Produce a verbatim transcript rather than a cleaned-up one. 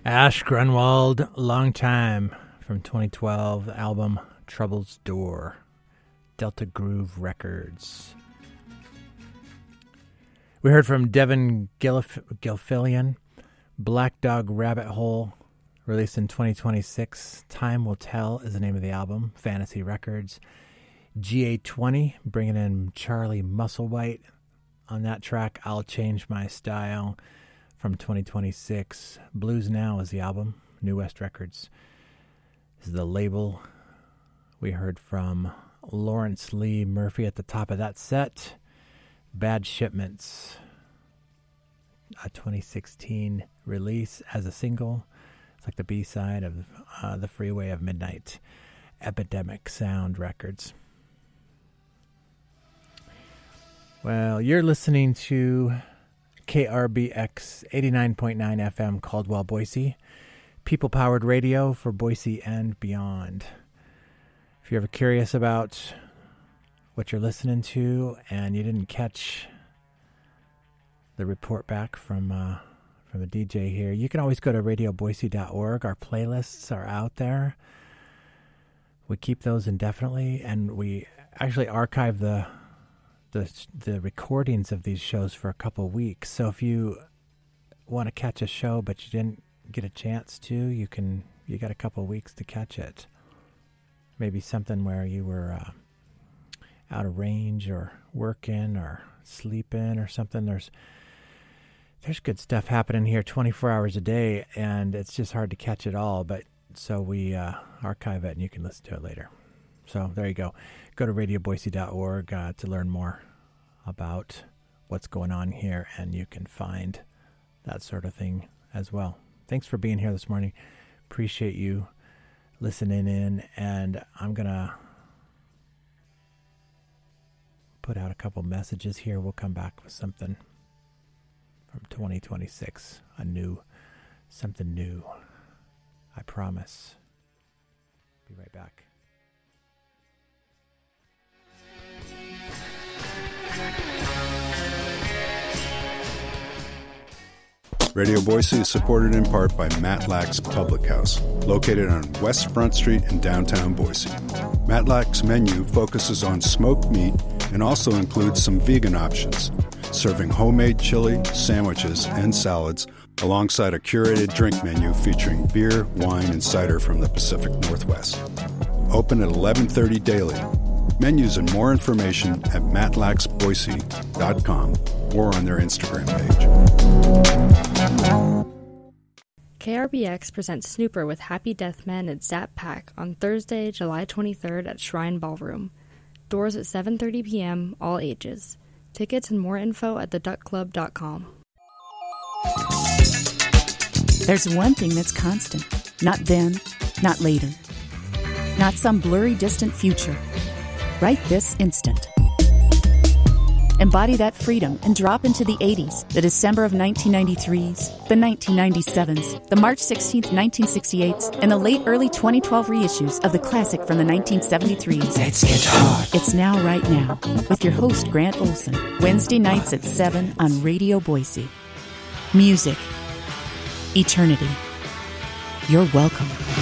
Ash Grunwald, Long Time, from twenty twelve, the album Trouble's Door, Delta Groove Records. We heard from Devin Gilf- Gilfillian, Black Dog Rabbit Hole, released in twenty twenty-six. Time Will Tell is the name of the album, Fantasy Records. G A twenty, bringing in Charlie Musselwhite on that track, I'll Change My Style, from twenty twenty-six. Blues Now is the album, New West Records is the label. We heard from Lawrence Lee Murphy at the top of that set. Bad Shipments, a twenty sixteen release as a single. It's like the B-side of uh, The Freeway of Midnight. Epidemic Sound Records. Well, you're listening to K R B X eighty-nine point nine F M Caldwell, Boise. People-powered radio for Boise and beyond. If you're ever curious about what you're listening to and you didn't catch the report back from uh, from the D J here, you can always go to radio boise dot org. Our playlists are out there. We keep those indefinitely, and we actually archive the the the recordings of these shows for a couple weeks. So if you want to catch a show but you didn't get a chance to, you can you got a couple weeks to catch it. Maybe something where you were uh, out of range or working or sleeping or something. There's there's good stuff happening here twenty-four hours a day, and it's just hard to catch it all. But so we uh, archive it, and you can listen to it later. So there you go. Go to radio boise dot org uh, to learn more about what's going on here, and you can find that sort of thing as well. Thanks for being here this morning. Appreciate you listening in, and I'm going to put out a couple messages here. We'll come back with something from twenty twenty-six, a new, something new. I promise. Be right back. Radio Boise is supported in part by Matlack's Public House, located on West Front Street in downtown Boise. Matlack's menu focuses on smoked meat and also includes some vegan options, serving homemade chili, sandwiches, and salads, alongside a curated drink menu featuring beer, wine, and cider from the Pacific Northwest. Open at eleven thirty daily. Menus and more information at matlax boise dot com or on their Instagram page. K R B X presents Snooper with Happy Deathman at Zap Pack on Thursday, July twenty-third at Shrine Ballroom. Doors at seven thirty p.m., all ages. Tickets and more info at the duck club dot com. There's one thing that's constant. Not then, not later. Not some blurry, distant future. Right this instant. Embody that freedom and drop into the eighties, the December of nineteen ninety-threes, the nineteen ninety-sevens, the March sixteenth, nineteen sixty-eights, and the late early twenty twelve reissues of the classic from the nineteen seventy-threes. Let's get hard. It's Now Right Now with your host Grant Olson, Wednesday nights at seven on Radio Boise. Music. Eternity. You're welcome.